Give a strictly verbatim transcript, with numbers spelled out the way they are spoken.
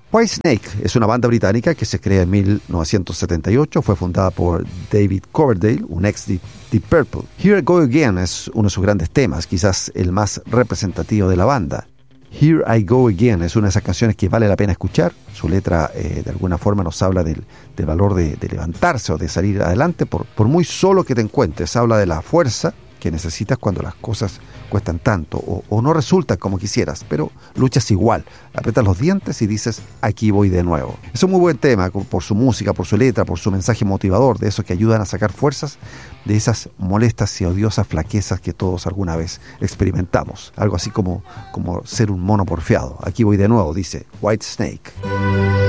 Whitesnake es una banda británica que se crea en mil novecientos setenta y ocho, fue fundada por David Coverdale, un ex de Deep Purple. Here I Go Again es uno de sus grandes temas, quizás el más representativo de la banda. Here I Go Again es una de esas canciones que vale la pena escuchar. Su letra eh, de alguna forma nos habla del, del valor de, de levantarse o de salir adelante por, por muy solo que te encuentres. Habla de la fuerza que necesitas cuando las cosas cuestan tanto o, o no resultan como quisieras, pero luchas igual, aprietas los dientes y dices, aquí voy de nuevo. Es un muy buen tema por su música, por su letra, por su mensaje motivador, de esos que ayudan a sacar fuerzas de esas molestas y odiosas flaquezas que todos alguna vez experimentamos. Algo así como, como ser un mono porfiado. Aquí voy de nuevo, dice Whitesnake.